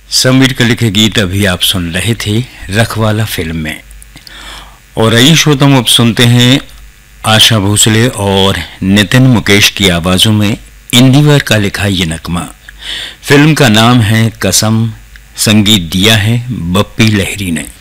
समीर के लिखे गीत अभी आप सुन रहे थे रखवाला फिल्म में। और आइए श्रोताओं, अब सुनते हैं आशा भोसले और नितिन मुकेश की आवाजों में इंदिवर का लिखा ये नगमा। फिल्म का नाम है कसम, संगीत दिया है बप्पी लहरी ने।